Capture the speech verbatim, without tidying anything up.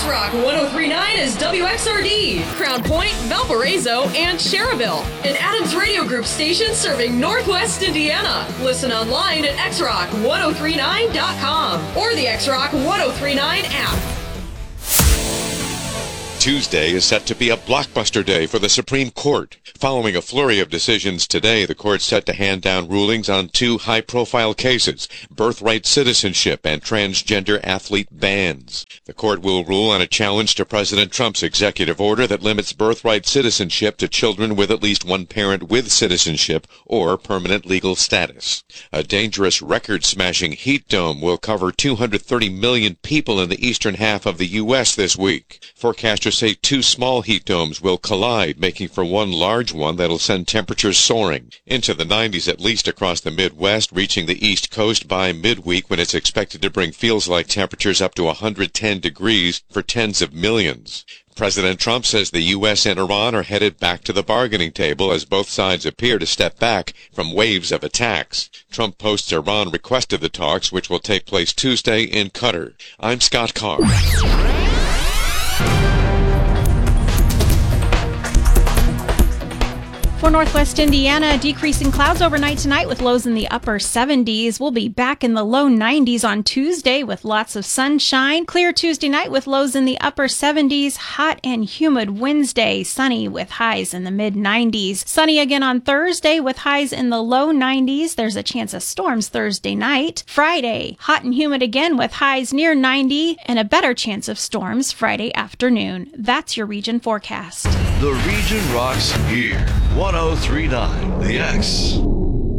X-Rock one oh three point nine is W X R D, Crown Point, Valparaiso, and Cherryville. An Adams Radio Group station serving Northwest Indiana. Listen online at x rock ten thirty-nine dot com or the X-Rock ten thirty-nine app. Tuesday is set to be a blockbuster day for the Supreme Court. Following a flurry of decisions today, the court's set to hand down rulings on two high-profile cases, birthright citizenship and transgender athlete bans. The court will rule on a challenge to President Trump's executive order that limits birthright citizenship to children with at least one parent with citizenship or permanent legal status. A dangerous record-smashing heat dome will cover two hundred thirty million people in the eastern half of the U S this week. Forecasters say two small heat domes will collide, making for one large one that'll send temperatures soaring into the nineties at least across the Midwest, reaching the East Coast by midweek when it's expected to bring feels-like temperatures up to one hundred ten degrees for tens of millions. President Trump says the U S and Iran are headed back to the bargaining table as both sides appear to step back from waves of attacks. Trump posts Iran requested the talks, which will take place Tuesday in Qatar. I'm Scott Carr. For Northwest Indiana, decreasing clouds overnight tonight with lows in the upper seventies. We'll be back in the low nineties on Tuesday with lots of sunshine. Clear Tuesday night with lows in the upper seventies. Hot and humid Wednesday. Sunny with highs in the mid nineties. Sunny again on Thursday with highs in the low nineties. There's a chance of storms Thursday night. Friday, hot and humid again with highs near ninety and a better chance of storms Friday afternoon. That's your region forecast. The region rocks here. one oh three point nine The X.